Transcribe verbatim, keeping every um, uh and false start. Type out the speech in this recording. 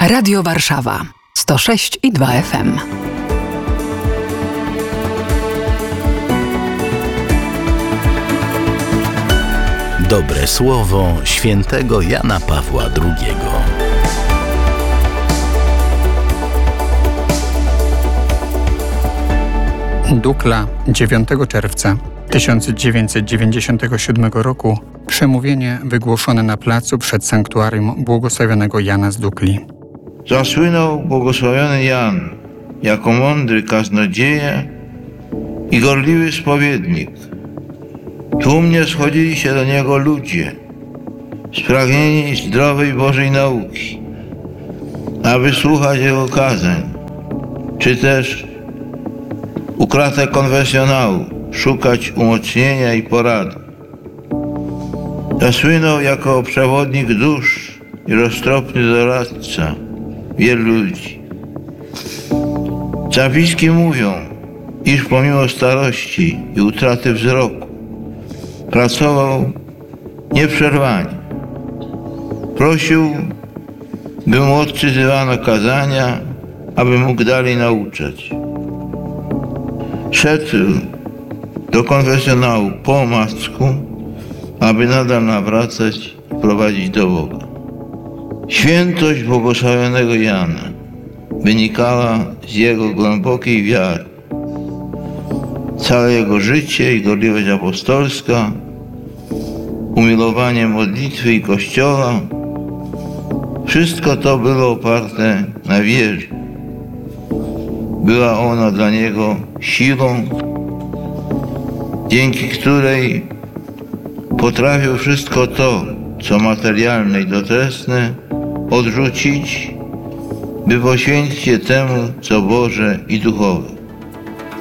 Radio Warszawa sto sześć i dwa F M. Dobre słowo świętego Jana Pawła drugiego. Dukla, dziewiątego czerwca tysiąc dziewięćset dziewięćdziesiątego siódmego roku. Przemówienie wygłoszone na placu przed sanktuarium błogosławionego Jana z Dukli. Zasłynął błogosławiony Jan jako mądry kaznodzieja i gorliwy spowiednik. Tłumnie schodzili się do niego ludzie, spragnieni zdrowej Bożej nauki, aby słuchać jego kazań, czy też u kratek konfesjonału szukać umocnienia i porady. Zasłynął jako przewodnik dusz i roztropny doradca wielu ludzi. Zapiski mówią, iż pomimo starości i utraty wzroku pracował nieprzerwanie. Prosił, by mu odczytywano kazania, aby mógł dalej nauczać. Szedł do konfesjonału po omacku, aby nadal nawracać i prowadzić do Boga. Świętość błogosławionego Jana wynikała z jego głębokiej wiary. Całe jego życie i gorliwość apostolska, umiłowanie modlitwy i Kościoła, wszystko to było oparte na wierze. Była ona dla niego siłą, dzięki której potrafił wszystko to, co materialne i doczesne, odrzucić, by poświęcić się temu, co Boże i duchowe.